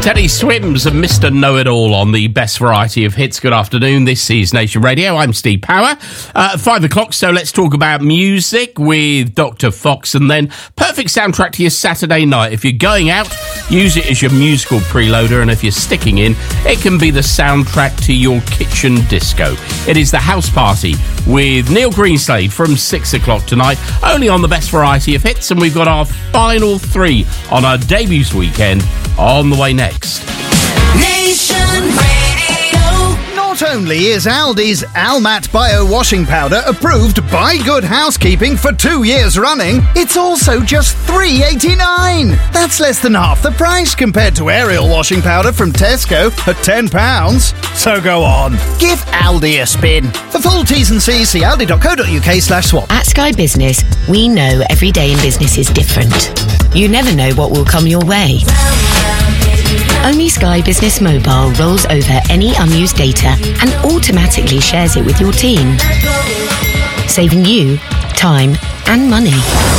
Teddy Swims and Mr. Know-It-All on the best variety of hits. Good afternoon. This is Nation Radio. I'm Steve Power. 5 o'clock, so let's talk about music with Dr. Fox, and then perfect soundtrack to your Saturday night. If you're going out, use it as your musical preloader, and if you're sticking in, it can be the soundtrack to your kitchen disco. It is The House Party with Neil Greenslade from 6 o'clock tonight, only on the best variety of hits, and we've got our final 3 on our debuts weekend on the way next. Nation Radio. Not only is Aldi's Almat Bio Washing Powder approved by Good Housekeeping for 2 years running, it's also just $3.89. That's less than half the price compared to Ariel washing powder from Tesco at £10. So go on, give Aldi a spin. For full T's and C's, see aldi.co.uk/swap. At Sky Business, we know every day in business is different. You never know what will come your way. Only Sky Business Mobile rolls over any unused data and automatically shares it with your team, saving you time and money.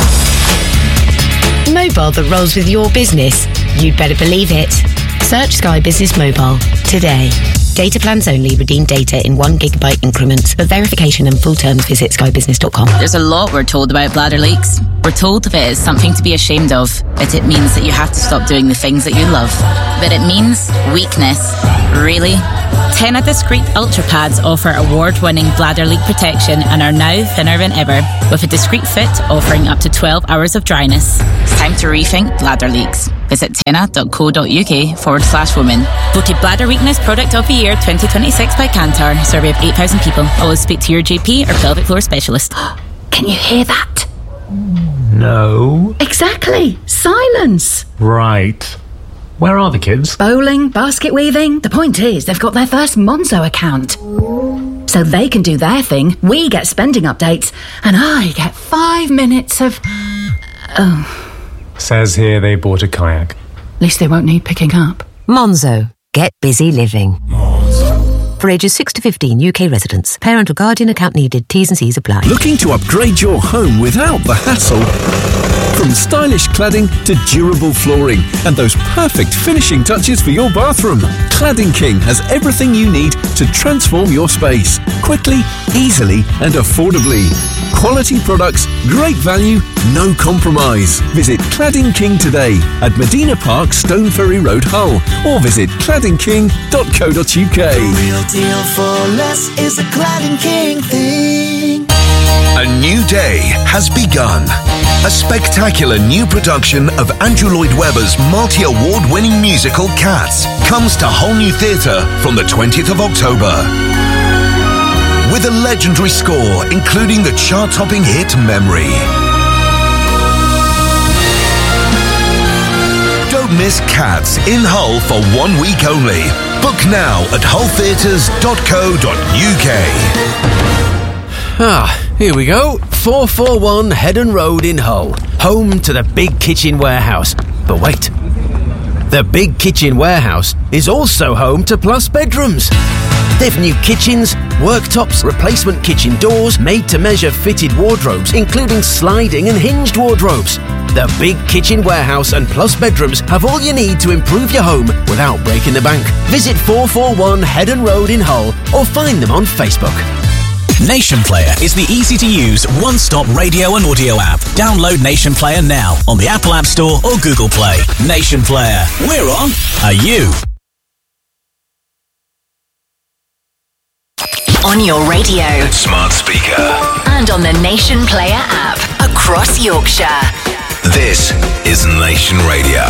Mobile that rolls with your business. You'd better believe it. Search Sky Business Mobile today. Data plans only. Redeem data in 1 gigabyte increments. For verification and full terms, visit skybusiness.com. There's a lot we're told about bladder leaks. We're told of it as something to be ashamed of, but it means that you have to stop doing the things that you love. But it means weakness. Really? Tena Discreet Ultra Pads offer award-winning bladder leak protection and are now thinner than ever, with a discreet fit offering up to 12 hours of dryness. It's time to rethink bladder leaks. Visit tena.co.uk/women. Voted Bladder Weakness Product of the Year 2026 by Kantar. Survey of 8,000 people. Always speak to your GP or pelvic floor specialist. Can you hear that? No. Exactly. Silence. Right. Where are the kids? Bowling, basket weaving. The point is, they've got their first Monzo account. So they can do their thing, we get spending updates, and I get 5 minutes of... Oh. Says here they bought a kayak. At least they won't need picking up. Monzo. Get busy living. For ages 6 to 15 UK residents. Parent or guardian account needed. T's and C's apply. Looking to upgrade your home without the hassle? From stylish cladding to durable flooring and those perfect finishing touches for your bathroom, Cladding King has everything you need to transform your space quickly, easily and affordably. Quality products, great value, no compromise. Visit Cladding King today at Medina Park, Stone Ferry Road, Hull, or visit claddingking.co.uk. Real deal for less is a Cladding King thing. A new day has begun. A spectacular new production of Andrew Lloyd Webber's multi-award-winning musical Cats comes to Whole New Theatre from the 20th of October. With a legendary score including the chart-topping hit Memory. Don't miss Cats in Hull for 1 week only. Book now at hulltheatres.co.uk. Here we go. 441 Headon Road in Hull, home to the Big Kitchen Warehouse. But wait, the Big Kitchen Warehouse is also home to Plus Bedrooms. They've new kitchens, worktops, replacement kitchen doors, made-to-measure fitted wardrobes, including sliding and hinged wardrobes. The Big Kitchen Warehouse and Plus Bedrooms have all you need to improve your home without breaking the bank. Visit 441 Headon Road in Hull or find them on Facebook. Nation Player is the easy-to-use, one-stop radio and audio app. Download Nation Player now on the Apple App Store or Google Play. Nation Player. We're on. Are you? On your radio. Smart speaker. And on the Nation Player app. Across Yorkshire. This is Nation Radio.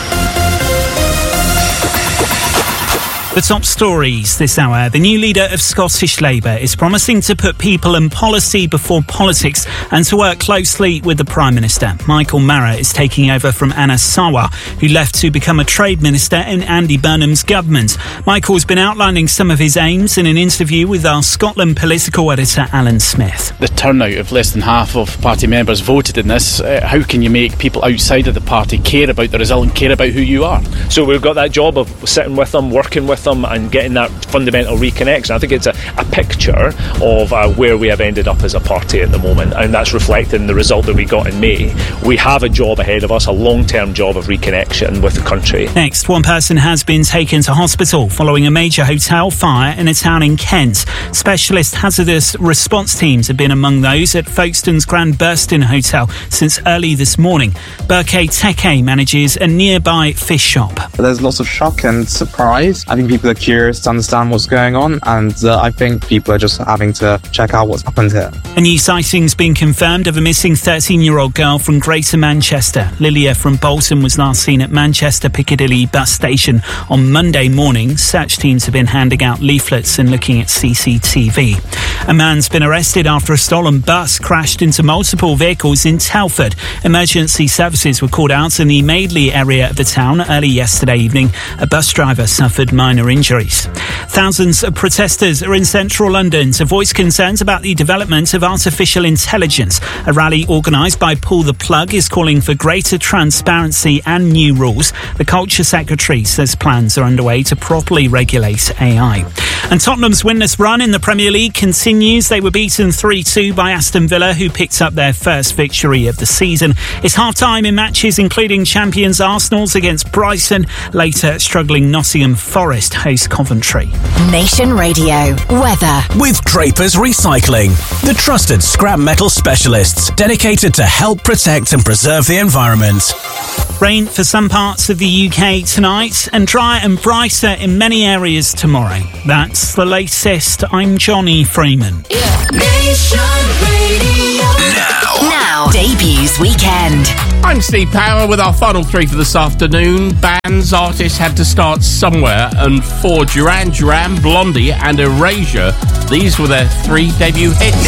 The top stories this hour. The new leader of Scottish Labour is promising to put people and policy before politics and to work closely with the Prime Minister. Michael Marra is taking over from Anna Sawar, who left to become a Trade Minister in Andy Burnham's government. Michael's been outlining some of his aims in an interview with our Scotland political editor Alan Smith. The turnout of less than half of party members voted in this. How can you make people outside of the party care about the result and care about who you are? So we've got that job of sitting with them, working with them and getting that fundamental reconnection. I think it's a picture of where we have ended up as a party at the moment, and that's reflected in the result that we got in May. We have a job ahead of us, a long-term job of reconnection with the country. Next, one person has been taken to hospital following a major hotel fire in a town in Kent. Specialist hazardous response teams have been among those at Folkestone's Grand Burston Hotel since early this morning. Burke Teke manages a nearby fish shop. There's lots of shock and surprise. I think people are curious to understand what's going on, and I think people are just having to check out what's happened here. A new sighting's been confirmed of a missing 13-year-old girl from Greater Manchester. Lilia from Bolton was last seen at Manchester Piccadilly bus station on Monday morning. Search teams have been handing out leaflets and looking at CCTV. A man's been arrested after a stolen bus crashed into multiple vehicles in Telford. Emergency services were called out in the Madeley area of the town early yesterday evening. A bus driver suffered minor injuries. Thousands of protesters are in central London to voice concerns about the development of artificial intelligence. A rally organised by Pull the Plug is calling for greater transparency and new rules. The Culture Secretary says plans are underway to properly regulate AI. And Tottenham's winless run in the Premier League continues. They were beaten 3-2 by Aston Villa, who picked up their first victory of the season. It's half-time in matches including champions Arsenal's against Brighton. Later, struggling Nottingham Forest host Coventry. Nation Radio weather with Draper's Recycling, the trusted scrap metal specialists dedicated to help protect and preserve the environment. Rain for some parts of the UK tonight and dry and brighter in many areas tomorrow. That's the latest. I'm Johnny Freeman. Nation Radio. Now, debuts weekend. I'm Steve Power with our final three for this afternoon. Bands, artists had to start somewhere, and for Duran Duran, Blondie and Erasure, these were their three debut hits.